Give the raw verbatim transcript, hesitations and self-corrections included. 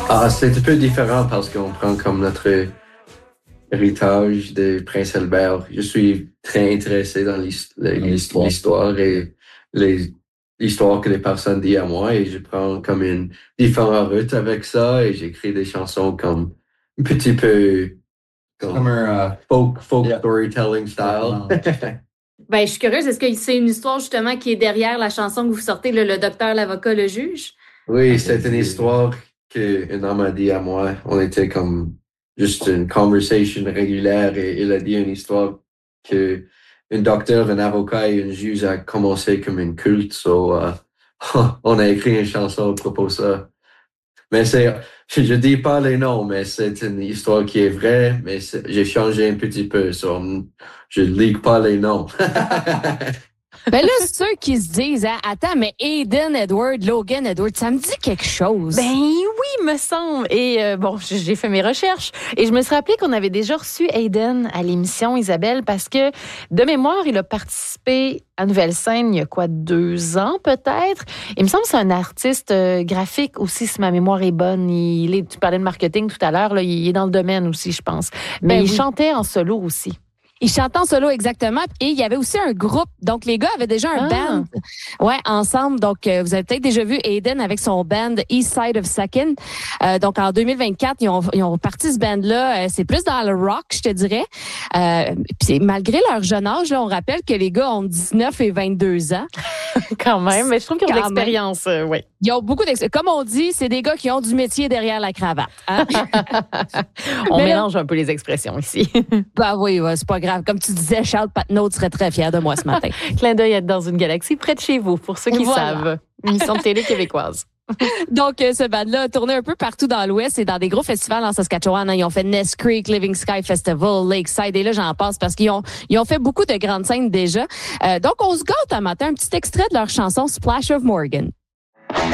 Ah, c'est un peu différent parce qu'on prend comme notre héritage de Prince Albert. Je suis très intéressé dans l'his- l'his- l'histoire et les l'histoire que les personnes disent à moi et je prends comme une différente route avec ça et j'écris des chansons comme un petit peu comme, comme un uh, folk, folk yeah. storytelling style. Ben, je suis curieuse. Est-ce que c'est une histoire justement qui est derrière la chanson que vous sortez, le, le docteur, l'avocat, le juge? Oui, c'est une histoire qu'un homme a dit à moi. On était comme juste une conversation régulière et il a dit une histoire que un docteur, un avocat et un juge a commencé comme une culte. So, uh, on a écrit une chanson à propos de ça. Mais c'est, je dis pas les noms, mais c'est une histoire qui est vraie, mais j'ai changé un petit peu. So, je ne lis pas les noms. Ben là, ceux qui se disent, hein, attends, mais Aiden Edward, Logan Edward, ça me dit quelque chose. Ben oui, me semble. Et euh, bon, j'ai fait mes recherches et je me suis rappelé qu'on avait déjà reçu Aiden à l'émission, Isabelle, parce que de mémoire, il a participé à Nouvelle Scène il y a quoi, deux ans peut-être. Il me semble que c'est un artiste euh, graphique aussi, si ma mémoire est bonne. Il est, tu parlais de marketing tout à l'heure, là, il est dans le domaine aussi, je pense. Mais ben il oui. chantait en solo aussi. Il chantait en solo, exactement. Et il y avait aussi un groupe. Donc, les gars avaient déjà un ah. band. Ouais, ensemble. Donc, euh, vous avez peut-être déjà vu Aiden avec son band East Side of Second. Euh, donc, en deux mille vingt-quatre, ils ont, ils ont parti ce band-là. Euh, c'est plus dans le rock, je te dirais. Euh, puis malgré leur jeune âge, là, on rappelle que les gars ont dix-neuf et vingt-deux ans. Quand même. Mais je trouve qu'ils ont de l'expérience, euh, oui. Ils ont beaucoup d'expérience. Comme on dit, c'est des gars qui ont du métier derrière la cravate. Hein? on Mais mélange là, un peu les expressions ici. Ben oui, ouais, c'est pas grave. Comme tu disais, Charles Patnaud serait très fier de moi ce matin. Clin d'œil à être dans une galaxie près de chez vous, pour ceux qui voilà. savent. Une émission de télé québécoise. Donc, euh, ce band-là a tourné un peu partout dans l'Ouest et dans des gros festivals en Saskatchewan. Hein. Ils ont fait Ness Creek, Living Sky Festival, Lakeside, et là, j'en passe parce qu'ils ont, ils ont fait beaucoup de grandes scènes déjà. Euh, donc, on se gâte un matin, un petit extrait de leur chanson Splash of Morgan.